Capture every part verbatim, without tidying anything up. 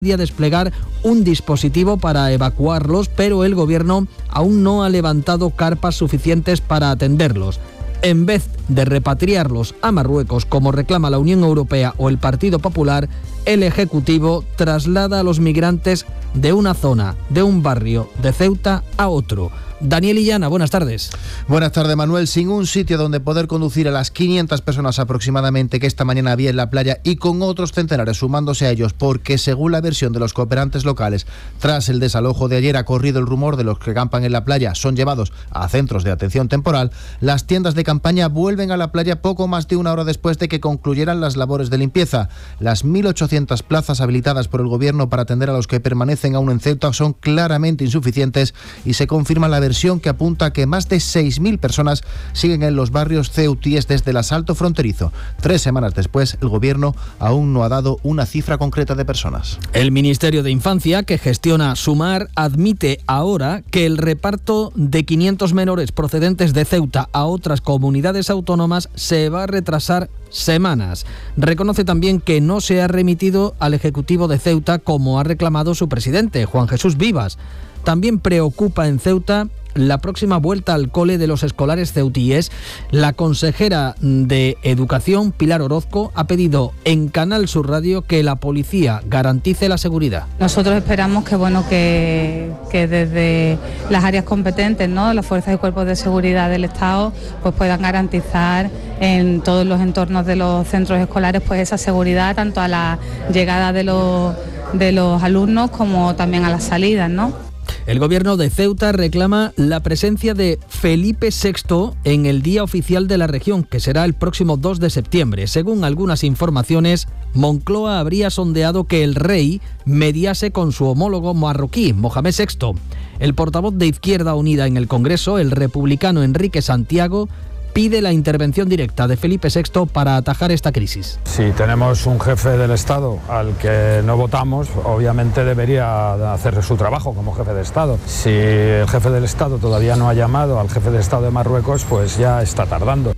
desplegar un dispositivo para evacuarlos, pero el gobierno aún no ha levantado carpas suficientes para atenderlos. En vez de repatriarlos a Marruecos, como reclama la Unión Europea o el Partido Popular, el Ejecutivo traslada a los migrantes de una zona, de un barrio de Ceuta a otro. Daniel Illana, buenas tardes. Buenas tardes, Manuel. Sin un sitio donde poder conducir a las quinientas personas aproximadamente que esta mañana había en la playa y con otros centenares sumándose a ellos, porque según la versión de los cooperantes locales, tras el desalojo de ayer ha corrido el rumor de los que campan en la playa son llevados a centros de atención temporal, las tiendas de campaña vuelven a la playa poco más de una hora después de que concluyeran las labores de limpieza. Las mil ochocientas plazas habilitadas por el gobierno para atender a los que permanecen aún en Ceuta son claramente insuficientes y se confirma la versión que apunta a que más de seis mil personas siguen en los barrios ceutíes desde el asalto fronterizo. Tres semanas después, el gobierno aún no ha dado una cifra concreta de personas. El Ministerio de Infancia, que gestiona Sumar, admite ahora que el reparto de quinientos menores procedentes de Ceuta a otras comunidades autónomas se va a retrasar semanas. Reconoce también que no se ha remitido al Ejecutivo de Ceuta como ha reclamado su presidente, Juan Jesús Vivas. También preocupa en Ceuta la próxima vuelta al cole de los escolares ceutíes. La consejera de Educación, Pilar Orozco, ha pedido en Canal Sur Radio que la policía garantice la seguridad. Nosotros esperamos que bueno que, que desde las áreas competentes, ¿no?, las fuerzas y cuerpos de seguridad del Estado, pues puedan garantizar en todos los entornos de los centros escolares pues esa seguridad, tanto a la llegada de los, de los alumnos como también a las salidas, ¿no? El gobierno de Ceuta reclama la presencia de Felipe sexto en el Día Oficial de la Región, que será el próximo dos de septiembre. Según algunas informaciones, Moncloa habría sondeado que el rey mediase con su homólogo marroquí, Mohamed sexto. El portavoz de Izquierda Unida en el Congreso, el republicano Enrique Santiago, pide la intervención directa de Felipe sexto para atajar esta crisis. Si tenemos un jefe del Estado al que no votamos, obviamente debería hacer su trabajo como jefe de Estado. Si el jefe del Estado todavía no ha llamado al jefe de Estado de Marruecos, pues ya está tardando.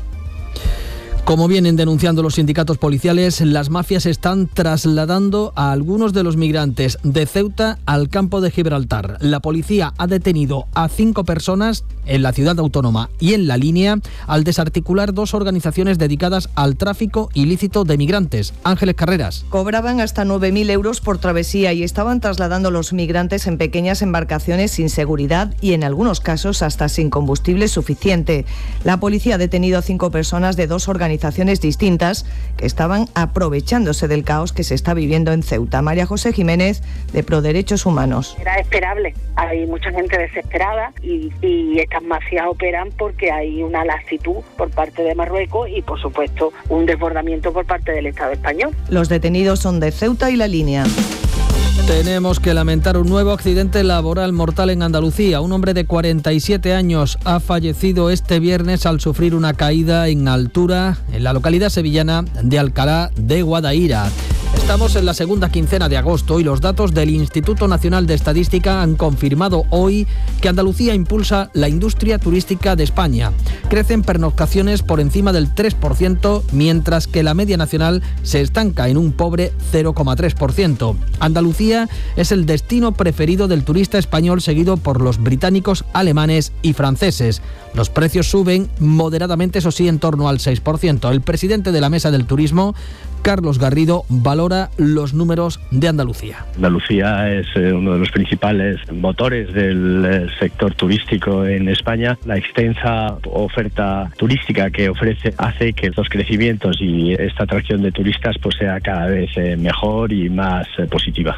Como vienen denunciando los sindicatos policiales, las mafias están trasladando a algunos de los migrantes de Ceuta al campo de Gibraltar. La policía ha detenido a cinco personas en la ciudad autónoma y en La Línea al desarticular dos organizaciones dedicadas al tráfico ilícito de migrantes. Ángeles Carreras. Cobraban hasta nueve mil euros por travesía y estaban trasladando a los migrantes en pequeñas embarcaciones sin seguridad y en algunos casos hasta sin combustible suficiente. La policía ha detenido a cinco personas de dos organizaciones organizaciones distintas que estaban aprovechándose del caos que se está viviendo en Ceuta. María José Jiménez, de Proderechos Humanos. Era esperable, hay mucha gente desesperada y, y estas mafias operan porque hay una laxitud por parte de Marruecos y, por supuesto, un desbordamiento por parte del Estado español. Los detenidos son de Ceuta y La Línea. Tenemos que lamentar un nuevo accidente laboral mortal en Andalucía. Un hombre de cuarenta y siete años ha fallecido este viernes al sufrir una caída en altura en la localidad sevillana de Alcalá de Guadaira. Estamos en la segunda quincena de agosto y los datos del Instituto Nacional de Estadística han confirmado hoy que Andalucía impulsa la industria turística de España. Crecen pernoctaciones por encima del tres por ciento, mientras que la media nacional se estanca en un pobre cero coma tres por ciento. Andalucía es el destino preferido del turista español, seguido por los británicos, alemanes y franceses. Los precios suben moderadamente, eso sí, en torno al seis por ciento. El presidente de la Mesa del Turismo, Carlos Garrido, valora los números de Andalucía. Andalucía es eh, uno de los principales motores del eh, sector turístico en España. La extensa oferta turística que ofrece hace que estos crecimientos y esta atracción de turistas pues sea cada vez eh, mejor y más eh, positiva.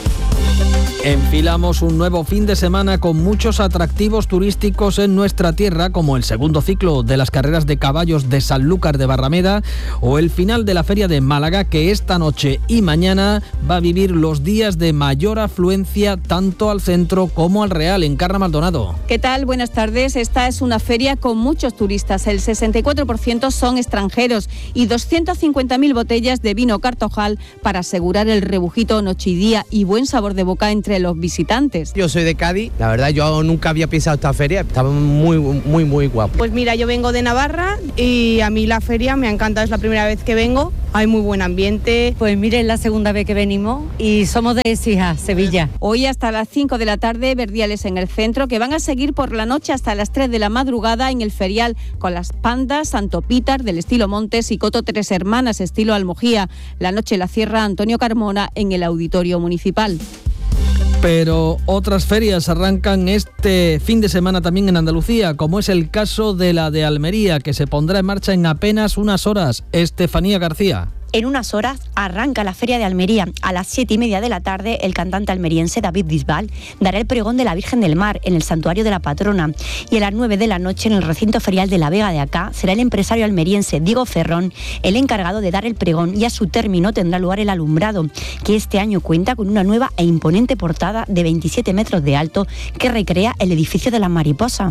Enfilamos un nuevo fin de semana con muchos atractivos turísticos en nuestra tierra, como el segundo ciclo de las carreras de caballos de Sanlúcar de Barrameda o el final de la Feria de Málaga, que esta noche y mañana va a vivir los días de mayor afluencia tanto al centro como al Real. Encarna Maldonado. ¿Qué tal? Buenas tardes. Esta es una feria con muchos turistas. El sesenta y cuatro por ciento son extranjeros y doscientas cincuenta mil botellas de vino Cartojal para asegurar el rebujito, noche y día y buen sabor de de boca entre los visitantes. Yo soy de Cádiz, la verdad yo nunca había pisado esta feria, estaba muy, muy, muy guapo. Pues mira, yo vengo de Navarra y a mí la feria me ha encantado, es la primera vez que vengo, hay muy buen ambiente. Pues mire, es la segunda vez que venimos y somos de Écija, Sevilla. Hoy hasta las cinco de la tarde, verdiales en el centro, que van a seguir por la noche hasta las tres de la madrugada en el ferial, con las pandas Santo Pítar del estilo Montes y Coto Tres Hermanas estilo Almojía. La noche la cierra Antonio Carmona en el Auditorio Municipal. Pero otras ferias arrancan este fin de semana también en Andalucía, como es el caso de la de Almería, que se pondrá en marcha en apenas unas horas. Estefanía García. En unas horas arranca la Feria de Almería. A las siete y media de la tarde, el cantante almeriense David Bisbal dará el pregón de la Virgen del Mar en el Santuario de la Patrona. Y a las nueve de la noche, en el recinto ferial de la Vega de Acá, será el empresario almeriense Diego Ferrón el encargado de dar el pregón, y a su término tendrá lugar el alumbrado, que este año cuenta con una nueva e imponente portada de veintisiete metros de alto que recrea el edificio de la Mariposa.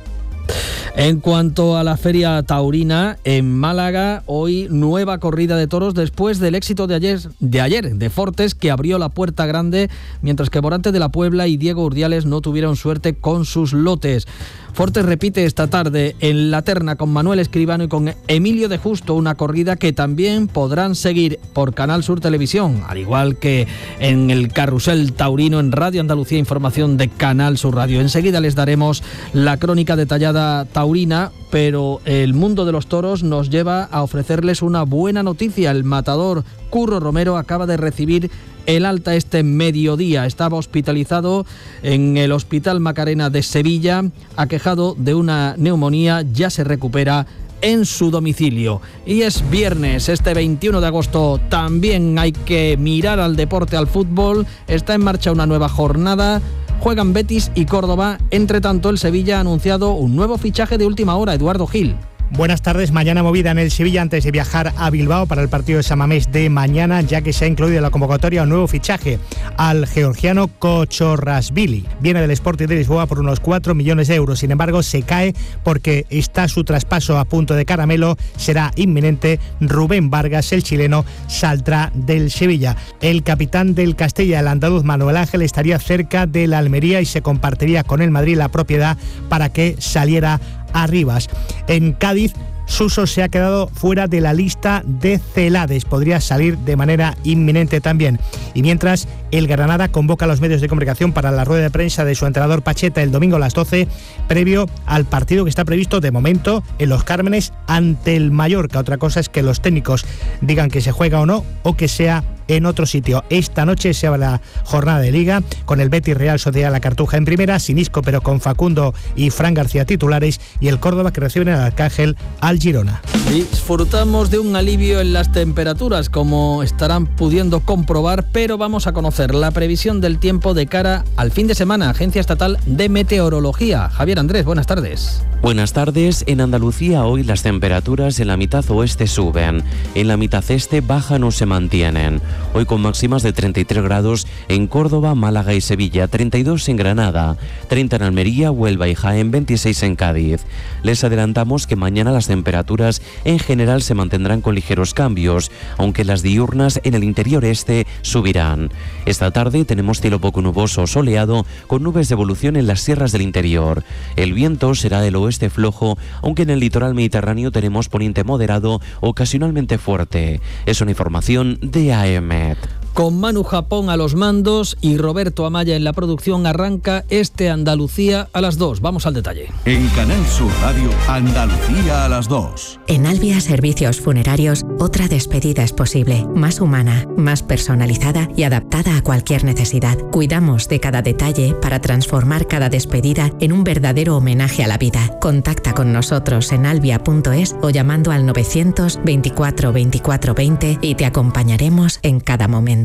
En cuanto a la feria taurina, en Málaga, hoy nueva corrida de toros después del éxito de ayer, de ayer, de Fortes, que abrió la puerta grande, mientras que Morante de la Puebla y Diego Urdiales no tuvieron suerte con sus lotes. Fortes repite esta tarde en la terna con Manuel Escribano y con Emilio de Justo, una corrida que también podrán seguir por Canal Sur Televisión, al igual que en el Carrusel Taurino en Radio Andalucía Información de Canal Sur Radio. Enseguida les daremos la crónica detallada taurina, pero el mundo de los toros nos lleva a ofrecerles una buena noticia. El matador Curro Romero acaba de recibir el alta este mediodía. Estaba hospitalizado en el Hospital Macarena de Sevilla, aquejado de una neumonía, ya se recupera en su domicilio. Y es viernes, este veintiuno de agosto, también hay que mirar al deporte, al fútbol. Está en marcha una nueva jornada. Juegan Betis y Córdoba. Entre tanto, el Sevilla ha anunciado un nuevo fichaje de última hora, Eduardo Gil. Buenas tardes, mañana movida en el Sevilla antes de viajar a Bilbao para el partido de San Mamés de mañana, ya que se ha incluido en la convocatoria un nuevo fichaje, al georgiano Kochorrashvili. Viene del Sporting de Lisboa por unos cuatro millones de euros, sin embargo se cae porque está su traspaso a punto de caramelo, será inminente. Rubén Vargas, el chileno, saldrá del Sevilla. El capitán del Castella, el andaluz Manuel Ángel, estaría cerca de la Almería y se compartiría con el Madrid la propiedad para que saliera a Rivas. En Cádiz, Suso se ha quedado fuera de la lista de Celades, podría salir de manera inminente también. Y mientras, el Granada convoca a los medios de comunicación para la rueda de prensa de su entrenador Pacheta el domingo a las doce, previo al partido que está previsto de momento en Los Cármenes ante el Mallorca. Otra cosa es que los técnicos digan que se juega o no, o que sea en otro sitio. Esta noche se abre la jornada de Liga con el Betis Real Sociedad La Cartuja en primera, sin Isco pero con Facundo y Fran García titulares, y el Córdoba que reciben al Arcángel al Girona. Disfrutamos de un alivio en las temperaturas, como estarán pudiendo comprobar, pero vamos a conocer la previsión del tiempo de cara al fin de semana. Agencia Estatal de Meteorología. Javier Andrés, buenas tardes. Buenas tardes. En Andalucía hoy las temperaturas en la mitad oeste suben, en la mitad este bajan o se mantienen. Hoy con máximas de treinta y tres grados en Córdoba, Málaga y Sevilla, treinta y dos en Granada, treinta en Almería, Huelva y Jaén, veintiséis en Cádiz. Les adelantamos que mañana las temperaturas en general se mantendrán con ligeros cambios, aunque las diurnas en el interior este subirán. Esta tarde tenemos cielo poco nuboso o soleado, con nubes de evolución en las sierras del interior. El viento será del oeste flojo, aunque en el litoral mediterráneo tenemos poniente moderado, ocasionalmente fuerte. Es una información de A E M E T. Con Manu Japón a los mandos y Roberto Amaya en la producción, arranca este Andalucía a las dos. Vamos al detalle. En Canal Sur Radio, Andalucía a las dos. En Albia Servicios Funerarios, otra despedida es posible. Más humana, más personalizada y adaptada a cualquier necesidad. Cuidamos de cada detalle para transformar cada despedida en un verdadero homenaje a la vida. Contacta con nosotros en albia punto es o llamando al novecientos veinticuatro veinticuatro veinte y te acompañaremos en cada momento.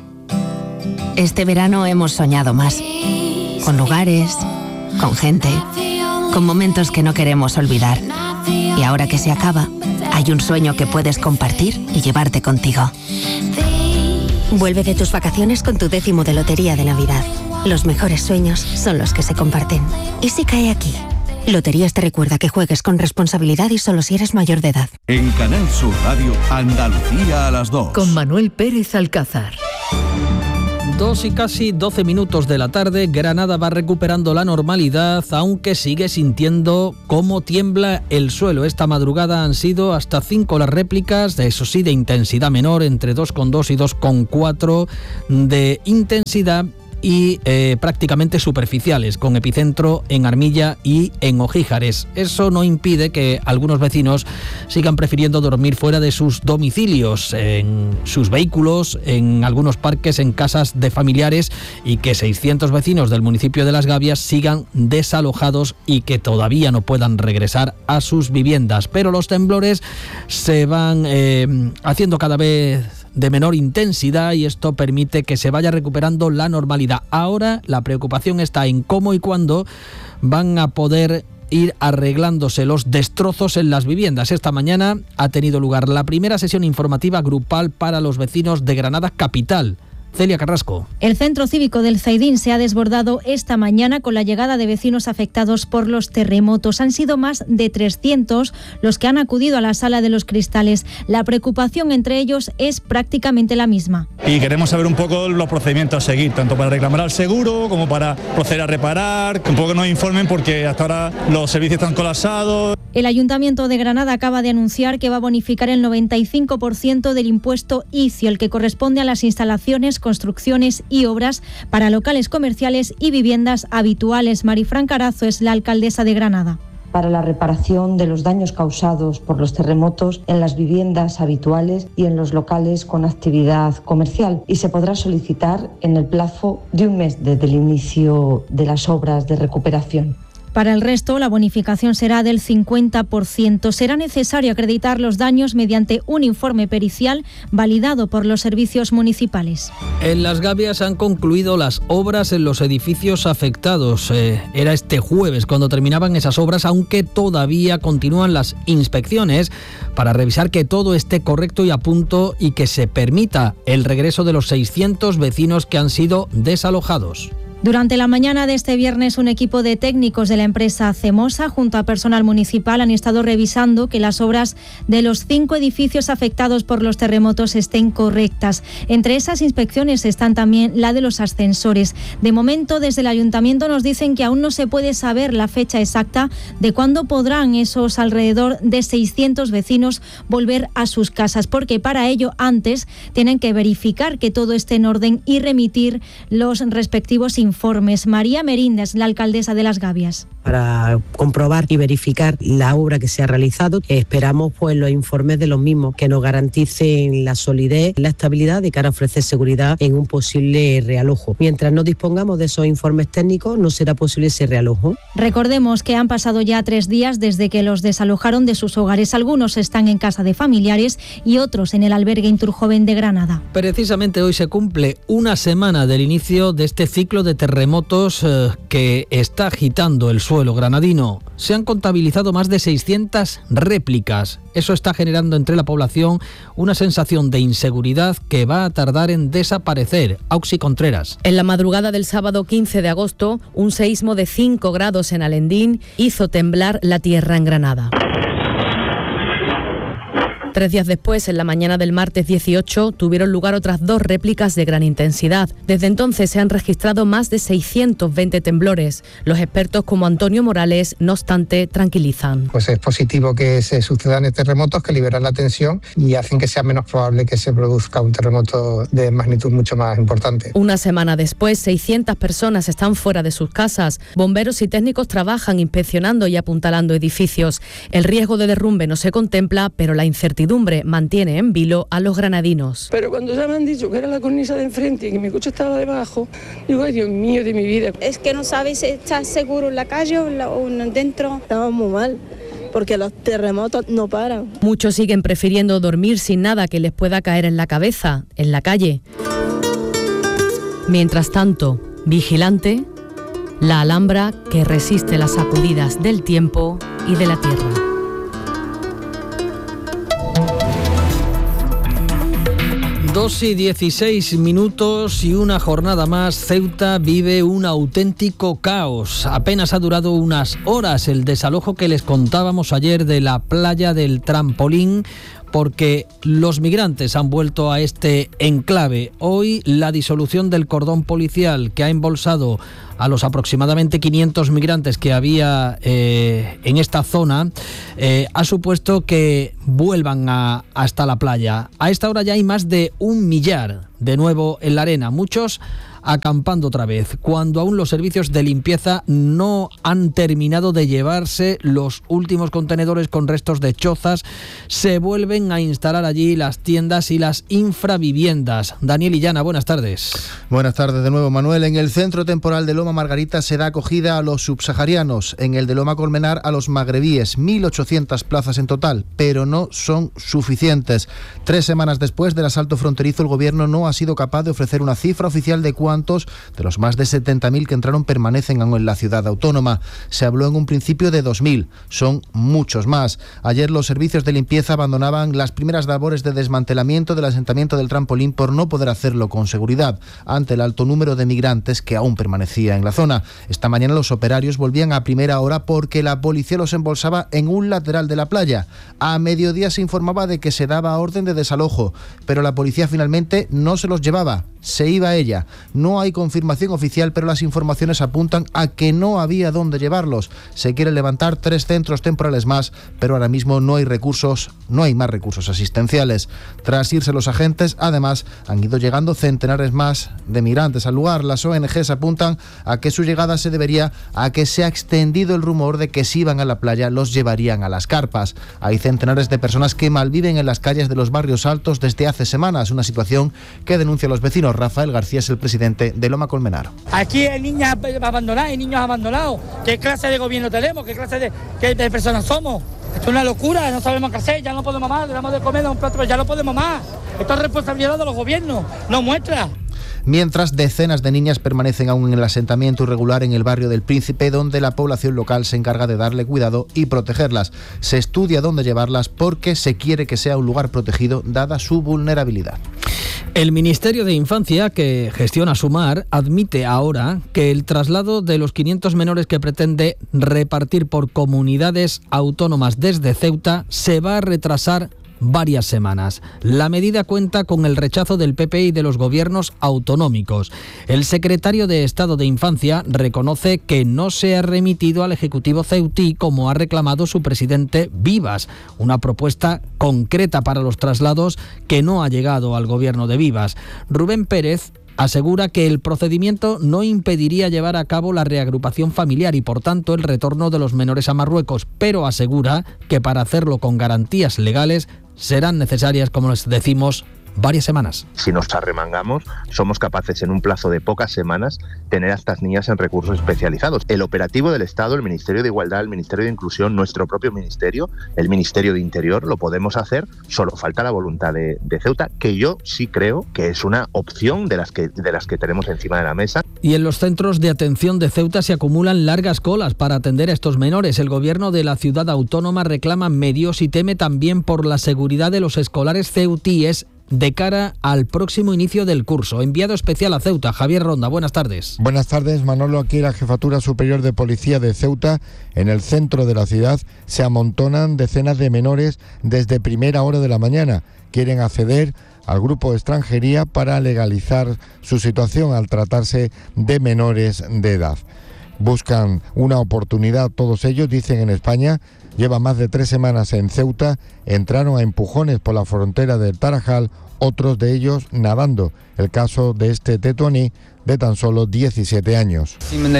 Este verano hemos soñado más, con lugares, con gente, con momentos que no queremos olvidar. Y ahora que se acaba, hay un sueño que puedes compartir y llevarte contigo. Vuelve de tus vacaciones con tu décimo de Lotería de Navidad. Los mejores sueños son los que se comparten. ¿Y si cae aquí? Loterías te recuerda que juegues con responsabilidad y solo si eres mayor de edad. En Canal Sur Radio, Andalucía a las dos. Con Manuel Pérez Alcázar. Dos y casi doce minutos de la tarde, Granada va recuperando la normalidad, aunque sigue sintiendo cómo tiembla el suelo. Esta madrugada han sido hasta cinco las réplicas, de eso sí, de intensidad menor, entre dos coma dos y dos coma cuatro de intensidad, y eh, prácticamente superficiales, con epicentro en Armilla y en Ojíjares. Eso no impide que algunos vecinos sigan prefiriendo dormir fuera de sus domicilios, en sus vehículos, en algunos parques, en casas de familiares, y que seiscientos vecinos del municipio de Las Gavias sigan desalojados y que todavía no puedan regresar a sus viviendas. Pero los temblores se van eh, haciendo cada vez de menor intensidad y esto permite que se vaya recuperando la normalidad. Ahora la preocupación está en cómo y cuándo van a poder ir arreglándose los destrozos en las viviendas. Esta mañana ha tenido lugar la primera sesión informativa grupal para los vecinos de Granada capital. Celia Carrasco. El centro cívico del Zaidín se ha desbordado esta mañana con la llegada de vecinos afectados por los terremotos. Han sido más de trescientos los que han acudido a la Sala de los Cristales. La preocupación entre ellos es prácticamente la misma. Y queremos saber un poco los procedimientos a seguir, tanto para reclamar al seguro como para proceder a reparar, que un poco nos informen porque hasta ahora los servicios están colapsados. El Ayuntamiento de Granada acaba de anunciar que va a bonificar el noventa y cinco por ciento del impuesto I C I, el que corresponde a las instalaciones, construcciones y obras para locales comerciales y viviendas habituales. Marifran Carazo es la alcaldesa de Granada. Para la reparación de los daños causados por los terremotos en las viviendas habituales y en los locales con actividad comercial, y se podrá solicitar en el plazo de un mes desde el inicio de las obras de recuperación. Para el resto, la bonificación será del cincuenta por ciento. Será necesario acreditar los daños mediante un informe pericial validado por los servicios municipales. En Las Gavias han concluido las obras en los edificios afectados. Eh, era este jueves cuando terminaban esas obras, aunque todavía continúan las inspecciones para revisar que todo esté correcto y a punto y que se permita el regreso de los seiscientos vecinos que han sido desalojados. Durante la mañana de este viernes, un equipo de técnicos de la empresa Cemosa, junto a personal municipal, han estado revisando que las obras de los cinco edificios afectados por los terremotos estén correctas. Entre esas inspecciones están también la de los ascensores. De momento, desde el ayuntamiento nos dicen que aún no se puede saber la fecha exacta de cuándo podrán esos alrededor de seiscientos vecinos volver a sus casas, porque para ello antes tienen que verificar que todo esté en orden y remitir los respectivos informes. Informes. María Merínez, la alcaldesa de Las Gavias. Para comprobar y verificar la obra que se ha realizado, esperamos pues los informes de los mismos que nos garanticen la solidez, la estabilidad de cara a ofrecer seguridad en un posible realojo. Mientras no dispongamos de esos informes técnicos, no será posible ese realojo. Recordemos que han pasado ya tres días desde que los desalojaron de sus hogares. Algunos están en casa de familiares y otros en el albergue Inturjoven de Granada. Precisamente hoy se cumple una semana del inicio de este ciclo de terremotos eh, que está agitando el suelo granadino. Se han contabilizado más de seiscientas réplicas. Eso está generando entre la población una sensación de inseguridad que va a tardar en desaparecer. Auxi Contreras. En la madrugada del sábado quince de agosto, un seísmo de cinco grados en Alendín hizo temblar la tierra en Granada. Tres días después, en la mañana del martes dieciocho, tuvieron lugar otras dos réplicas de gran intensidad. Desde entonces se han registrado más de seiscientos veinte temblores. Los expertos como Antonio Morales, no obstante, tranquilizan. Pues es positivo que se sucedan terremotos que liberan la tensión y hacen que sea menos probable que se produzca un terremoto de magnitud mucho más importante. Una semana después, seiscientas personas están fuera de sus casas. Bomberos y técnicos trabajan inspeccionando y apuntalando edificios. El riesgo de derrumbe no se contempla, pero la incertidumbre mantiene en vilo a los granadinos. Pero cuando ya me han dicho que era la cornisa de enfrente y que mi coche estaba debajo, digo, ay Dios mío de mi vida. Es que no sabes si estás seguro en la calle o dentro. Estamos muy mal, porque los terremotos no paran. Muchos siguen prefiriendo dormir sin nada que les pueda caer en la cabeza, en la calle. Mientras tanto, vigilante, la Alhambra que resiste las sacudidas del tiempo y de la tierra. Dos y dieciséis minutos y una jornada más. Ceuta vive un auténtico caos. Apenas ha durado unas horas el desalojo que les contábamos ayer de la playa del Trampolín porque los migrantes han vuelto a este enclave. Hoy la disolución del cordón policial que ha embolsado a los aproximadamente quinientos migrantes que había eh, en esta zona eh, ha supuesto que vuelvan a, hasta la playa. A esta hora ya hay más de un millar de nuevo en la arena, muchos acampando otra vez, cuando aún los servicios de limpieza no han terminado de llevarse los últimos contenedores con restos de chozas. Se vuelven a instalar allí las tiendas y las infraviviendas. Daniel Illana, buenas tardes. Buenas tardes de nuevo, Manuel. En el centro temporal de Loma Margarita se da acogida a los subsaharianos, en el de Loma Colmenar a los magrebíes, mil ochocientas plazas en total, pero no son suficientes. Tres semanas después del asalto fronterizo, el gobierno no ha sido capaz de ofrecer una cifra oficial de cuántos de los más de setenta mil que entraron permanecen aún en la ciudad autónoma. Se habló en un principio de dos mil, son muchos más. Ayer los servicios de limpieza abandonaban las primeras labores de desmantelamiento del asentamiento del Trampolín por no poder hacerlo con seguridad, ante el alto número de migrantes que aún permanecía en la zona. Esta mañana los operarios volvían a primera hora porque la policía los embolsaba en un lateral de la playa. A mediodía se informaba de que se daba orden de desalojo, pero la policía finalmente no se los llevaba, se iba ella. No hay confirmación oficial, pero las informaciones apuntan a que no había dónde llevarlos. Se quieren levantar tres centros temporales más, pero ahora mismo no hay recursos, no hay más recursos asistenciales. Tras irse los agentes, además, han ido llegando centenares más de migrantes al lugar. Las O N Ges apuntan a que su llegada se debería a que se ha extendido el rumor de que si iban a la playa los llevarían a las carpas. Hay centenares de personas que malviven en las calles de los barrios altos desde hace semanas, una situación que denuncian los vecinos. Rafael García es el presidente de Loma Colmenar. Aquí hay niñas abandonadas y niños abandonados. ¿Qué clase de gobierno tenemos? ¿Qué clase de, qué de personas somos? Esto es una locura, no sabemos qué hacer, ya no podemos más, le damos de comer a un plato, pero ya no podemos más. Esto es responsabilidad de los gobiernos, no muestra. Mientras decenas de niñas permanecen aún en el asentamiento irregular en el barrio del Príncipe, donde la población local se encarga de darle cuidado y protegerlas. Se estudia dónde llevarlas porque se quiere que sea un lugar protegido, dada su vulnerabilidad. El Ministerio de Infancia, que gestiona Sumar, admite ahora que el traslado de los quinientos menores que pretende repartir por comunidades autónomas desde Ceuta se va a retrasar varias semanas. La medida cuenta con el rechazo del P P y de los gobiernos autonómicos. El secretario de Estado de Infancia reconoce que no se ha remitido al Ejecutivo ceutí como ha reclamado su presidente Vivas, una propuesta concreta para los traslados que no ha llegado al gobierno de Vivas. Rubén Pérez asegura que el procedimiento no impediría llevar a cabo la reagrupación familiar y, por tanto, el retorno de los menores a Marruecos, pero asegura que para hacerlo con garantías legales serán necesarias, como les decimos, varias semanas. Si nos arremangamos, somos capaces en un plazo de pocas semanas tener a estas niñas en recursos especializados. El operativo del Estado, el Ministerio de Igualdad, el Ministerio de Inclusión, nuestro propio Ministerio, el Ministerio de Interior, lo podemos hacer, solo falta la voluntad de, de Ceuta, que yo sí creo que es una opción de las que, de las que tenemos encima de la mesa. Y en los centros de atención de Ceuta se acumulan largas colas para atender a estos menores. El gobierno de la ciudad autónoma reclama medios y teme también por la seguridad de los escolares ceutíes de cara al próximo inicio del curso. Enviado especial a Ceuta, Javier Ronda, buenas tardes. Buenas tardes, Manolo. Aquí la Jefatura Superior de Policía de Ceuta, en el centro de la ciudad, se amontonan decenas de menores desde primera hora de la mañana. Quieren acceder al grupo de extranjería para legalizar su situación al tratarse de menores de edad. Buscan una oportunidad todos ellos, dicen en España. Lleva más de tres semanas en Ceuta, entraron a empujones por la frontera del Tarajal, otros de ellos nadando. El caso de este tetuaní de tan solo diecisiete años.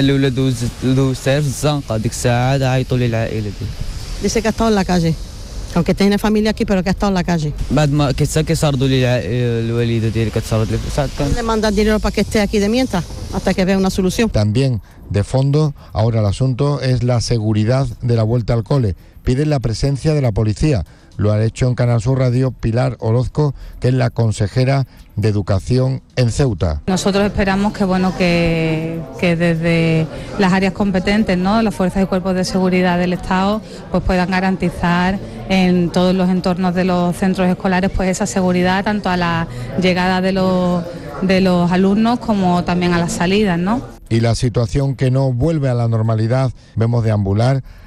Dice que ha estado en la calle, aunque tiene familia aquí, pero que ha estado en la calle. Le mandan dinero para que esté aquí de mientras, hasta que vea una solución. También de fondo, ahora el asunto es la seguridad de la vuelta al cole. Piden la presencia de la policía. Lo ha hecho en Canal Sur Radio Pilar Orozco, que es la consejera de Educación en Ceuta. Nosotros esperamos que bueno que, que desde las áreas competentes, ¿no?, las fuerzas y cuerpos de seguridad del Estado, pues puedan garantizar en todos los entornos de los centros escolares pues esa seguridad, tanto a la llegada de los de los alumnos como también a las salidas, ¿no? Y la situación que no vuelve a la normalidad, vemos deambular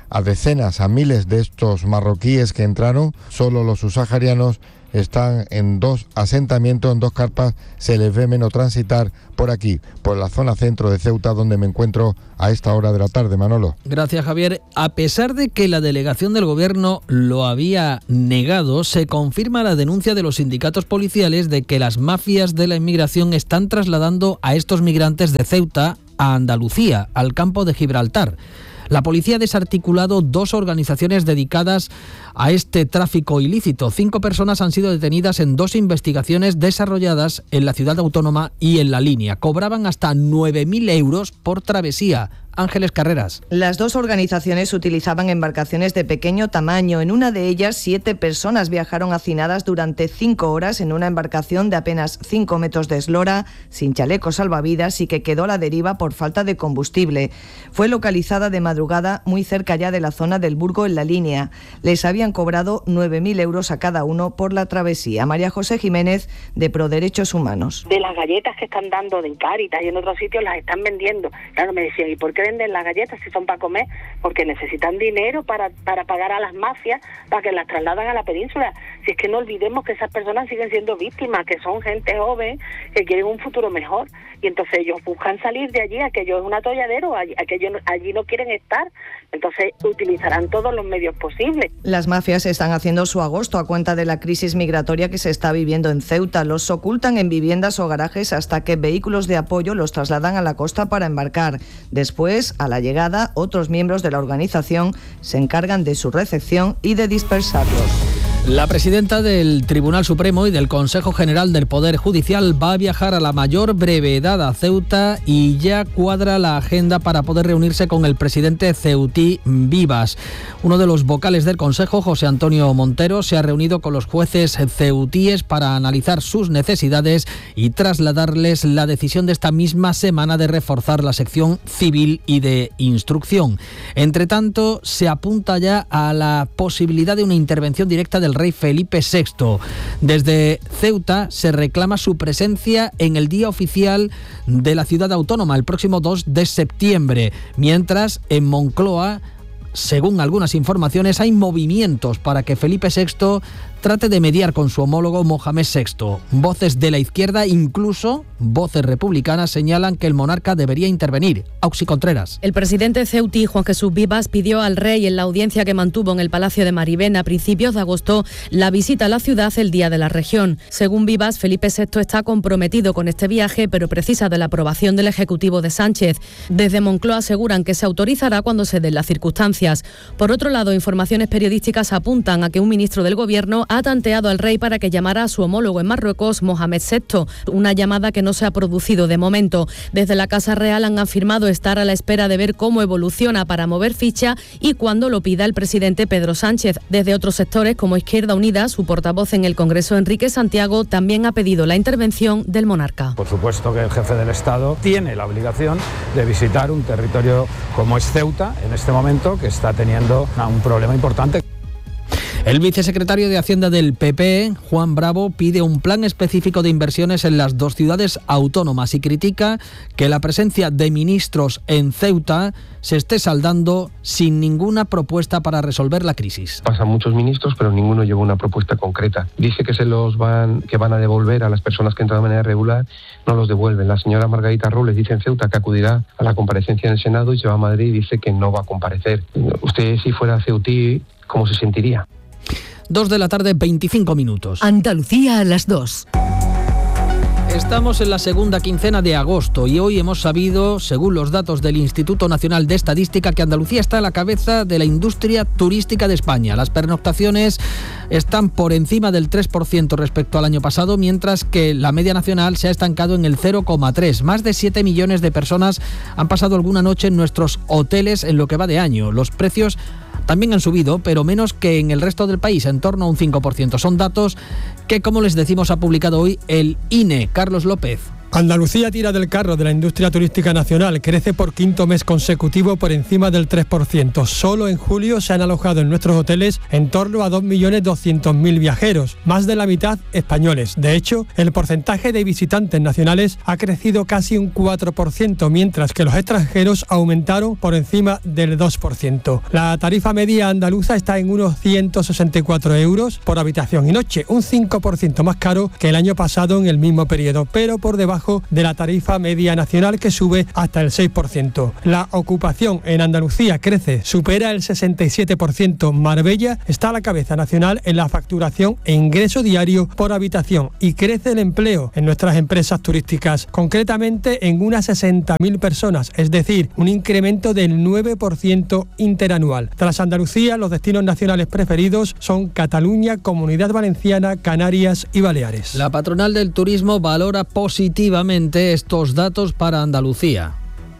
a decenas, a miles de estos marroquíes que entraron. Solo los subsaharianos están en dos asentamientos, en dos carpas. Se les ve menos transitar por aquí, por la zona centro de Ceuta, donde me encuentro a esta hora de la tarde, Manolo. Gracias, Javier. A pesar de que la delegación del Gobierno lo había negado, se confirma la denuncia de los sindicatos policiales de que las mafias de la inmigración están trasladando a estos migrantes de Ceuta a Andalucía, al campo de Gibraltar. La policía ha desarticulado dos organizaciones dedicadas a este tráfico ilícito. Cinco personas han sido detenidas en dos investigaciones desarrolladas en la ciudad autónoma y en La Línea. Cobraban hasta nueve mil euros por travesía. Ángeles Carreras. Las dos organizaciones utilizaban embarcaciones de pequeño tamaño. En una de ellas, siete personas viajaron hacinadas durante cinco horas en una embarcación de apenas cinco metros de eslora, sin chalecos salvavidas y que quedó a la deriva por falta de combustible. Fue localizada de madrugada muy cerca ya de la zona del Burgo en La Línea. Les habían cobrado nueve mil euros a cada uno por la travesía. María José Jiménez, de Pro Derechos Humanos. De las galletas que están dando en Cáritas y en otros sitios las están vendiendo. Claro, me decían, ¿y por qué venden las galletas si son para comer? Porque necesitan dinero para, para pagar a las mafias para que las trasladan a la península. Si es que no olvidemos que esas personas siguen siendo víctimas, que son gente joven, que quieren un futuro mejor, y entonces ellos buscan salir de allí, aquello es un atolladero, aquello allí no quieren estar, entonces utilizarán todos los medios posibles. Las mafias están haciendo su agosto a cuenta de la crisis migratoria que se está viviendo en Ceuta. Los ocultan en viviendas o garajes hasta que vehículos de apoyo los trasladan a la costa para embarcar. Después, a la llegada, otros miembros de la organización se encargan de su recepción y de dispersarlos. La presidenta del Tribunal Supremo y del Consejo General del Poder Judicial va a viajar a la mayor brevedad a Ceuta y ya cuadra la agenda para poder reunirse con el presidente ceutí Vivas. Uno de los vocales del Consejo, José Antonio Montero, se ha reunido con los jueces ceutíes para analizar sus necesidades y trasladarles la decisión de esta misma semana de reforzar la sección civil y de instrucción. Entre tanto, se apunta ya a la posibilidad de una intervención directa del rey Felipe sexto. Desde Ceuta se reclama su presencia en el día oficial de la ciudad autónoma, el próximo dos de septiembre, mientras en Moncloa, según algunas informaciones, hay movimientos para que Felipe sexto trate de mediar con su homólogo Mohamed sexto. Voces de la izquierda, incluso voces republicanas, señalan que el monarca debería intervenir. Auxi Contreras. El presidente ceutí, Juan Jesús Vivas, pidió al rey en la audiencia que mantuvo en el Palacio de Maribén a principios de agosto la visita a la ciudad el día de la región. Según Vivas, Felipe sexto está comprometido con este viaje, pero precisa de la aprobación del Ejecutivo de Sánchez. Desde Moncloa aseguran que se autorizará cuando se den las circunstancias. Por otro lado, informaciones periodísticas apuntan a que un ministro del Gobierno ha tanteado al rey para que llamara a su homólogo en Marruecos, Mohamed sexto, una llamada que no se ha producido de momento. Desde la Casa Real han afirmado estar a la espera de ver cómo evoluciona para mover ficha y cuándo lo pida el presidente Pedro Sánchez. Desde otros sectores, como Izquierda Unida, su portavoz en el Congreso, Enrique Santiago, también ha pedido la intervención del monarca. Por supuesto que el jefe del Estado tiene la obligación de visitar un territorio como es Ceuta, en este momento, que está teniendo un problema importante. El vicesecretario de Hacienda del P P, Juan Bravo, pide un plan específico de inversiones en las dos ciudades autónomas y critica que la presencia de ministros en Ceuta se esté saldando sin ninguna propuesta para resolver la crisis. Pasan muchos ministros, pero ninguno lleva una propuesta concreta. Dice que se los van, que van a devolver a las personas que entran de manera regular, no los devuelven. La señora Margarita Robles dice en Ceuta que acudirá a la comparecencia en el Senado y se va a Madrid y dice que no va a comparecer. Usted, si fuera ceutí, ¿cómo se sentiría? Dos de la tarde, veinticinco minutos. Andalucía a las dos. Estamos en la segunda quincena de agosto y hoy hemos sabido, según los datos del Instituto Nacional de Estadística, que Andalucía está a la cabeza de la industria turística de España. Las pernoctaciones están por encima del tres por ciento respecto al año pasado, mientras que la media nacional se ha estancado en el cero coma tres. Más de siete millones de personas han pasado alguna noche en nuestros hoteles en lo que va de año. Los precios también han subido, pero menos que en el resto del país, en torno a un cinco por ciento. Son datos que, como les decimos, ha publicado hoy el I N E. Carlos López. Andalucía tira del carro de la industria turística nacional, crece por quinto mes consecutivo por encima del tres por ciento. Solo en julio se han alojado en nuestros hoteles en torno a dos millones doscientos mil viajeros, más de la mitad españoles. De hecho, el porcentaje de visitantes nacionales ha crecido casi un cuatro por ciento, mientras que los extranjeros aumentaron por encima del dos por ciento. La tarifa media andaluza está en unos ciento sesenta y cuatro euros por habitación y noche, un cinco por ciento más caro que el año pasado en el mismo periodo, pero por debajo de la tarifa media nacional, que sube hasta el seis por ciento. La ocupación en Andalucía crece, supera el sesenta y siete por ciento. Marbella está a la cabeza nacional en la facturación e ingreso diario por habitación, y crece el empleo en nuestras empresas turísticas, concretamente en unas sesenta mil personas, es decir, un incremento del nueve por ciento interanual. Tras Andalucía, los destinos nacionales preferidos son Cataluña, Comunidad Valenciana, Canarias y Baleares. La patronal del turismo valora positivamente estos datos para Andalucía.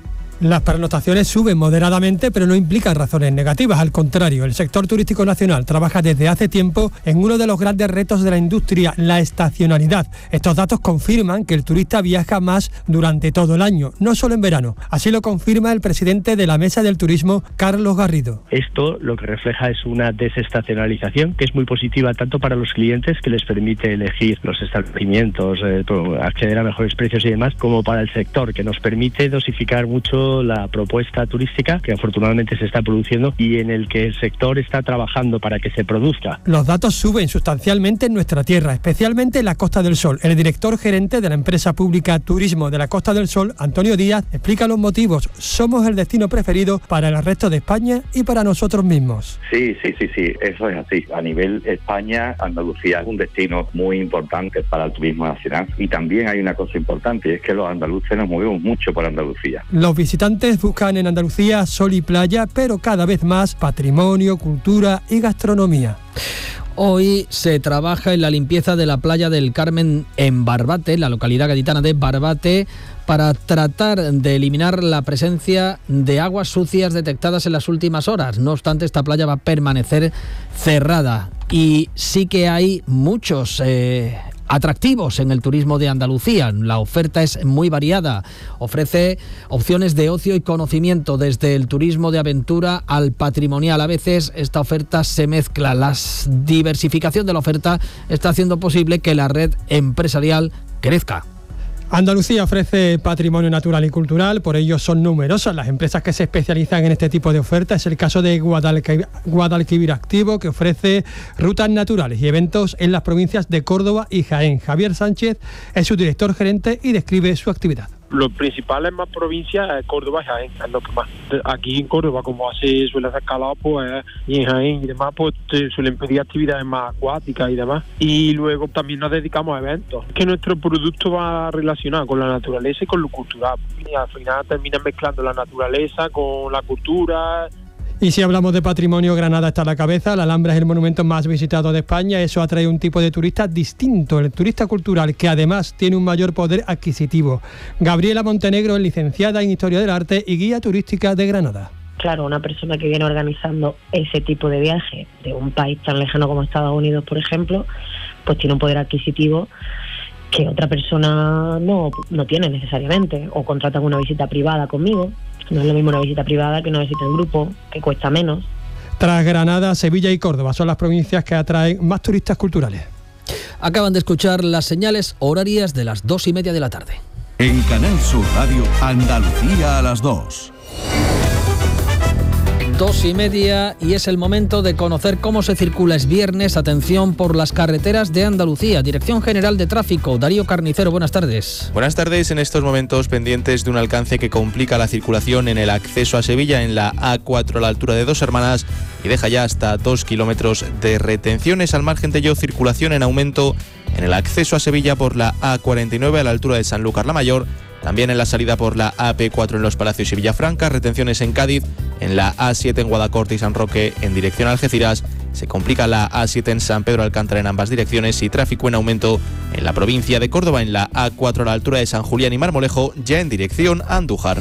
Las pernoctaciones suben moderadamente, pero no implican razones negativas. Al contrario, el sector turístico nacional trabaja desde hace tiempo en uno de los grandes retos de la industria, la estacionalidad. Estos datos confirman que el turista viaja más durante todo el año, no solo en verano. Así lo confirma el presidente de la Mesa del Turismo, Carlos Garrido. Esto lo que refleja es una desestacionalización que es muy positiva tanto para los clientes, que les permite elegir los establecimientos, eh, acceder a mejores precios y demás, como para el sector, que nos permite dosificar mucho la propuesta turística que afortunadamente se está produciendo y en el que el sector está trabajando para que se produzca. Los datos suben sustancialmente en nuestra tierra, especialmente en la Costa del Sol. El director gerente de la empresa pública Turismo de la Costa del Sol, Antonio Díaz, explica los motivos. Somos el destino preferido para el resto de España y para nosotros mismos. Sí, sí, sí, sí, eso es así. A nivel España, Andalucía es un destino muy importante para el turismo nacional, y también hay una cosa importante, y es que los andaluces nos movemos mucho por Andalucía. Los visitantes buscan en Andalucía sol y playa, pero cada vez más patrimonio, cultura y gastronomía. Hoy se trabaja en la limpieza de la playa del Carmen en Barbate, la localidad gaditana de Barbate, para tratar de eliminar la presencia de aguas sucias detectadas en las últimas horas. No obstante, esta playa va a permanecer cerrada, y sí que hay muchos eh, atractivos en el turismo de Andalucía. La oferta es muy variada, ofrece opciones de ocio y conocimiento, desde el turismo de aventura al patrimonial. A veces esta oferta se mezcla. La diversificación de la oferta está haciendo posible que la red empresarial crezca. Andalucía ofrece patrimonio natural y cultural, por ello son numerosas las empresas que se especializan en este tipo de ofertas. Es el caso de Guadalquivir, Guadalquivir Activo, que ofrece rutas naturales y eventos en las provincias de Córdoba y Jaén. Javier Sánchez es su director gerente y describe su actividad. Los principales más provincias es Córdoba y Jaén, es lo que más. Aquí en Córdoba, como así suele hacer calor, pues, y en Jaén y demás, pues te suelen pedir actividades más acuáticas y demás. Y luego también nos dedicamos a eventos. Es que nuestro producto va relacionado con la naturaleza y con lo cultural. Y al final terminan mezclando la naturaleza con la cultura. Y si hablamos de patrimonio, Granada está a la cabeza. La Alhambra es el monumento más visitado de España. Eso atrae un tipo de turista distinto, el turista cultural, que además tiene un mayor poder adquisitivo. Gabriela Montenegro es licenciada en Historia del Arte y guía turística de Granada. Claro, una persona que viene organizando ese tipo de viaje de un país tan lejano como Estados Unidos, por ejemplo, pues tiene un poder adquisitivo que otra persona no, no tiene necesariamente, o contratan una visita privada conmigo. No es lo mismo una visita privada que una visita en grupo, que cuesta menos. Tras Granada, Sevilla y Córdoba son las provincias que atraen más turistas culturales. Acaban de escuchar las señales horarias de las dos y media de la tarde. En Canal Sur Radio, Andalucía a las dos. Dos y media, y es el momento de conocer cómo se circula. Es viernes. Atención por las carreteras de Andalucía. Dirección General de Tráfico, Darío Carnicero, buenas tardes. Buenas tardes. En estos momentos pendientes de un alcance que complica la circulación en el acceso a Sevilla en la A cuatro a la altura de Dos Hermanas y deja ya hasta dos kilómetros de retenciones. Al margen de ello, circulación en aumento en el acceso a Sevilla por la A cuarenta y nueve a la altura de Sanlúcar la Mayor. También en la salida por la A P cuatro en Los Palacios y Villafranca, retenciones en Cádiz, en la A siete en Guadacorte y San Roque en dirección a Algeciras. Se complica la A siete en San Pedro Alcántara en ambas direcciones y tráfico en aumento en la provincia de Córdoba en la A cuatro a la altura de San Julián y Marmolejo, ya en dirección a Andújar.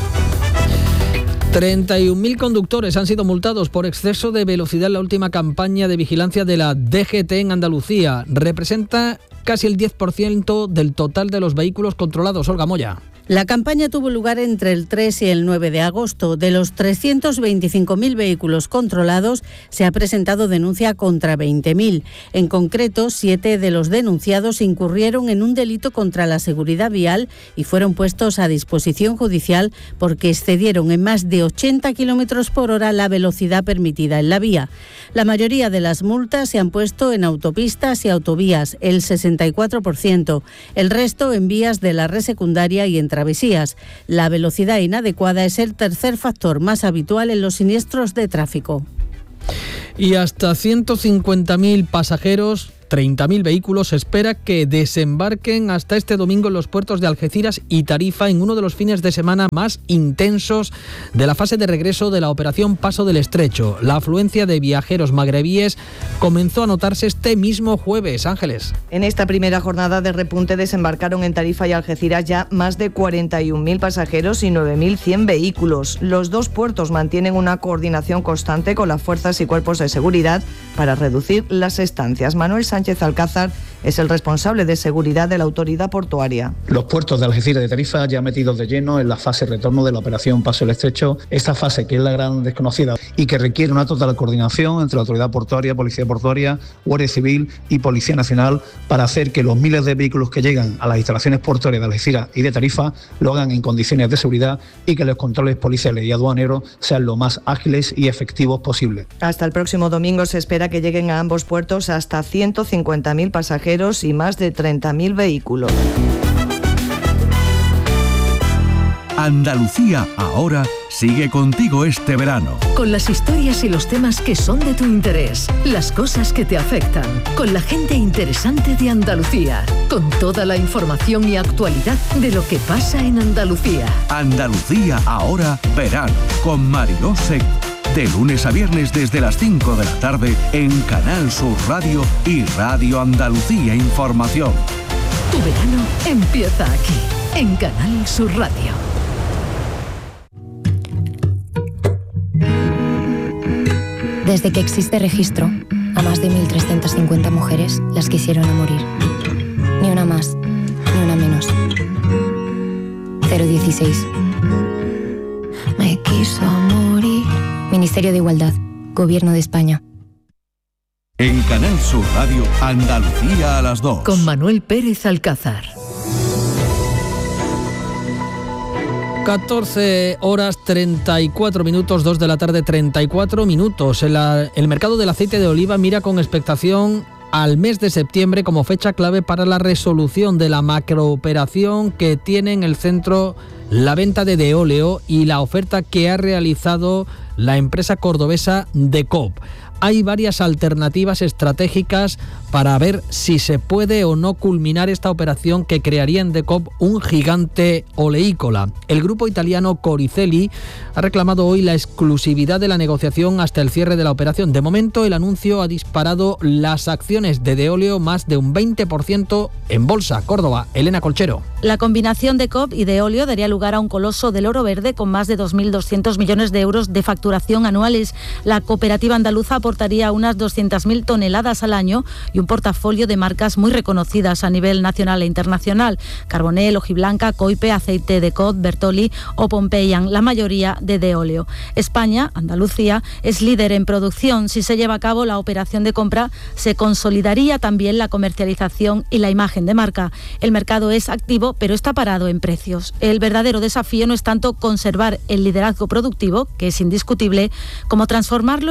treinta y un mil conductores han sido multados por exceso de velocidad en la última campaña de vigilancia de la D G T en Andalucía. Representa casi el diez por ciento del total de los vehículos controlados. Olga Moya. La campaña tuvo lugar entre el tres y el nueve de agosto. De los trescientos veinticinco mil vehículos controlados, se ha presentado denuncia contra veinte mil. En concreto, siete de los denunciados incurrieron en un delito contra la seguridad vial y fueron puestos a disposición judicial porque excedieron en más de ochenta kilómetros por hora la velocidad permitida en la vía. La mayoría de las multas se han puesto en autopistas y autovías, el sesenta y cuatro por ciento. El resto en vías de la red secundaria y en travesías. La velocidad inadecuada es el tercer factor más habitual en los siniestros de tráfico. Y hasta ciento cincuenta mil pasajeros, treinta mil vehículos se espera que desembarquen hasta este domingo en los puertos de Algeciras y Tarifa en uno de los fines de semana más intensos de la fase de regreso de la operación Paso del Estrecho. La afluencia de viajeros magrebíes comenzó a notarse este mismo jueves. Ángeles. En esta primera jornada de repunte desembarcaron en Tarifa y Algeciras ya más de cuarenta y un mil pasajeros y nueve mil cien vehículos. Los dos puertos mantienen una coordinación constante con las fuerzas y cuerpos de seguridad para reducir las estancias. Manuel Sánchez Sánchez Alcázar es el responsable de seguridad de la autoridad portuaria. Los puertos de Algeciras y de Tarifa ya metidos de lleno en la fase retorno de la operación Paso del Estrecho, esta fase que es la gran desconocida y que requiere una total coordinación entre la autoridad portuaria, Policía Portuaria, Guardia Civil y Policía Nacional para hacer que los miles de vehículos que llegan a las instalaciones portuarias de Algeciras y de Tarifa lo hagan en condiciones de seguridad y que los controles policiales y aduaneros sean lo más ágiles y efectivos posible. Hasta el próximo domingo se espera que lleguen a ambos puertos hasta ciento cincuenta mil pasajeros y más de treinta mil vehículos. Andalucía ahora sigue contigo este verano. Con las historias y los temas que son de tu interés, las cosas que te afectan, con la gente interesante de Andalucía, con toda la información y actualidad de lo que pasa en Andalucía. Andalucía ahora verano, con Mariló Seco. De lunes a viernes desde las cinco de la tarde en Canal Sur Radio y Radio Andalucía Información. Tu verano empieza aquí, en Canal Sur Radio. Desde que existe registro, a más de mil trescientas cincuenta mujeres las quisieron a morir. Ni una más, ni una menos. cero dieciséis. Me quiso morir. Ministerio de Igualdad, Gobierno de España. En Canal Sur Radio, Andalucía a las dos. Con Manuel Pérez Alcázar. catorce horas treinta y cuatro minutos, dos de la tarde, treinta y cuatro minutos. El, el mercado del aceite de oliva mira con expectación al mes de septiembre como fecha clave para la resolución de la macrooperación que tiene en el centro la venta de Deóleo y la oferta que ha realizado la empresa cordobesa Decop. Hay varias alternativas estratégicas para ver si se puede o no culminar esta operación que crearía en Decop un gigante oleícola. El grupo italiano Coricelli ha reclamado hoy la exclusividad de la negociación hasta el cierre de la operación. De momento, el anuncio ha disparado las acciones de Deóleo más de un veinte por ciento en bolsa. Córdoba, Elena Colchero. La combinación de Decop y Deóleo daría lugar a un coloso del oro verde con más de dos mil doscientos millones de euros de facturación anuales. La cooperativa andaluza aportaría unas doscientas mil toneladas al año y un portafolio de marcas muy reconocidas a nivel nacional e internacional: Carbonell, Hojiblanca, Coipe, Aceite de Cod, Bertoli o Pompeian, la mayoría de Deóleo. España, Andalucía, es líder en producción. Si se lleva a cabo la operación de compra, se consolidaría también la comercialización y la imagen de marca. El mercado es activo, pero está parado en precios. El verdadero desafío no es tanto conservar el liderazgo productivo, que es indiscutible, como transformarlo